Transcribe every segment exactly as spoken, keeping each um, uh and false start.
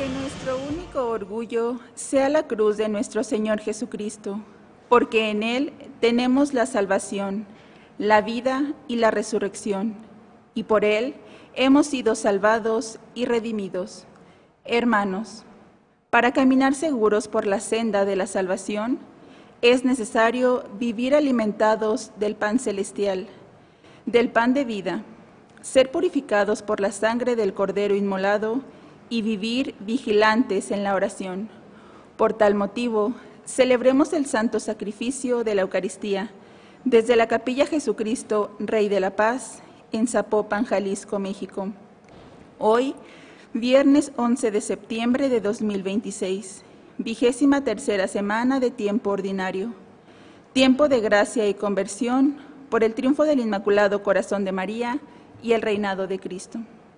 Que nuestro único orgullo sea la cruz de nuestro Señor Jesucristo, porque en Él tenemos la salvación, la vida y la resurrección, y por Él hemos sido salvados y redimidos. Hermanos, para caminar seguros por la senda de la salvación, es necesario vivir alimentados del pan celestial, del pan de vida, ser purificados por la sangre del Cordero inmolado y vivir vigilantes en la oración. Por tal motivo, celebremos el santo sacrificio de la Eucaristía desde la Capilla Jesucristo, Rey de la Paz, en Zapopan, Jalisco, México. Hoy, viernes once de septiembre de dos mil veintiséis, vigésima tercera semana de tiempo ordinario, tiempo de gracia y conversión por el triunfo del Inmaculado Corazón de María y el reinado de Cristo.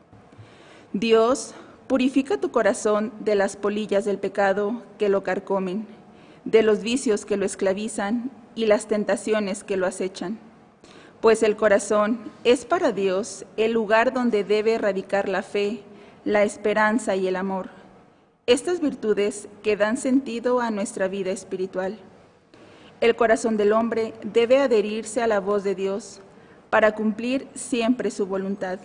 Dios, purifica tu corazón de las polillas del pecado que lo carcomen, de los vicios que lo esclavizan y las tentaciones que lo acechan. Pues el corazón es para Dios el lugar donde debe radicar la fe, la esperanza y el amor, estas virtudes que dan sentido a nuestra vida espiritual. El corazón del hombre debe adherirse a la voz de Dios para cumplir siempre su voluntad.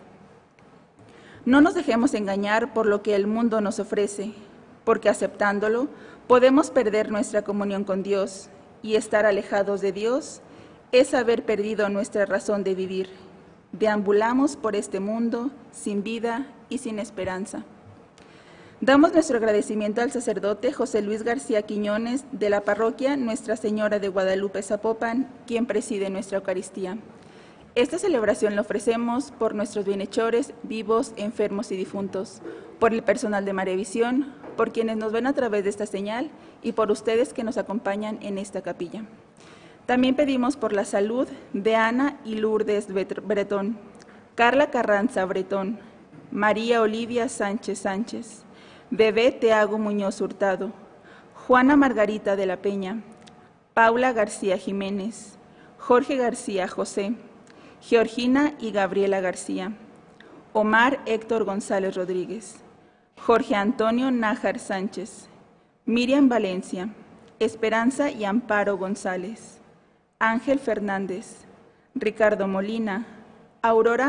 No nos dejemos engañar por lo que el mundo nos ofrece, porque aceptándolo podemos perder nuestra comunión con Dios, y estar alejados de Dios es haber perdido nuestra razón de vivir. Deambulamos por este mundo sin vida y sin esperanza. Damos nuestro agradecimiento al sacerdote José Luis García Quiñones de la parroquia Nuestra Señora de Guadalupe Zapopan, quien preside nuestra Eucaristía. Esta celebración la ofrecemos por nuestros bienhechores, vivos, enfermos y difuntos, por el personal de Mariavisión, por quienes nos ven a través de esta señal y por ustedes que nos acompañan en esta capilla. También pedimos por la salud de Ana y Lourdes Bretón, Carla Carranza Bretón, María Olivia Sánchez Sánchez, Bebé Teago Muñoz Hurtado, Juana Margarita de la Peña, Paula García Jiménez, Jorge García José, Georgina y Gabriela García, Omar Héctor González Rodríguez, Jorge Antonio Nájar Sánchez, Miriam Valencia, Esperanza y Amparo González, Ángel Fernández, Ricardo Molina, Aurora